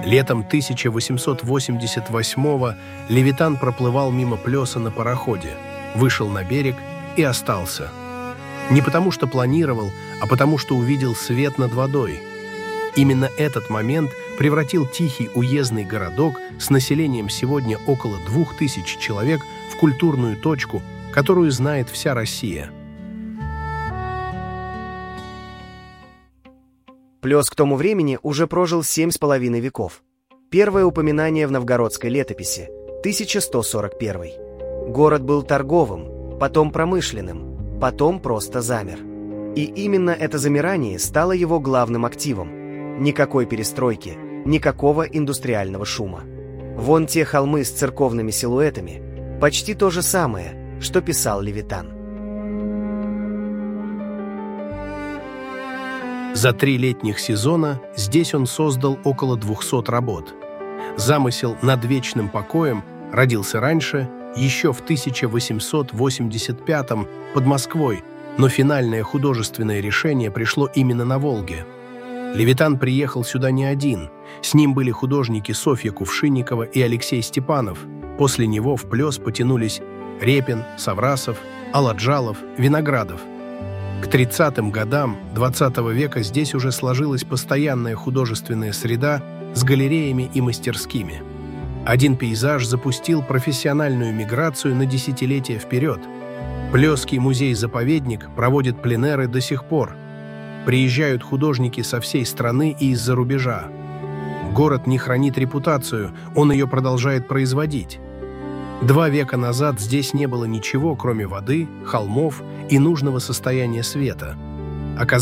Летом 1888-го Левитан проплывал мимо Плеса на пароходе, вышел на берег и остался. Не потому что планировал, а потому что увидел свет над водой. Именно этот момент превратил тихий уездный городок с населением сегодня около 2000 человек в культурную точку, которую знает вся Россия. Плес к тому времени уже прожил 7,5 веков. Первое упоминание в новгородской летописи – 1141. Город был торговым, потом промышленным, потом просто замер. И именно это замирание стало его главным активом. Никакой перестройки, никакого индустриального шума. Вон те холмы с церковными силуэтами – почти то же самое, что писал Левитан. За 3 летних сезона здесь он создал около 200 работ. Замысел над вечным покоем родился раньше, еще в 1885-м под Москвой, но финальное художественное решение пришло именно на Волге. Левитан приехал сюда не один. С ним были художники Софья Кувшинникова и Алексей Степанов. После него в Плес потянулись Репин, Саврасов, Аладжалов, Виноградов. К 30-м годам XX века здесь уже сложилась постоянная художественная среда с галереями и мастерскими. Один пейзаж запустил профессиональную миграцию на десятилетия вперед. Плесский музей-заповедник проводит пленэры до сих пор. Приезжают художники со всей страны и из-за рубежа. Город не хранит репутацию, он ее продолжает производить. 2 века назад здесь не было ничего, кроме воды, холмов и нужного состояния света.